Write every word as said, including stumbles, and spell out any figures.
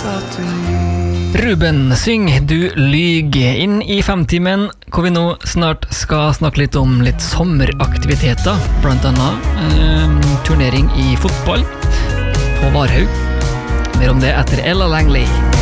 Ruben, syng Du lyg inn i femtimen, hvor vi nå snart skal snakke litt om litt sommeraktiviteter, blant annet eh, turnering i fotball på Varhaug. Mer om det etter Ella Langley.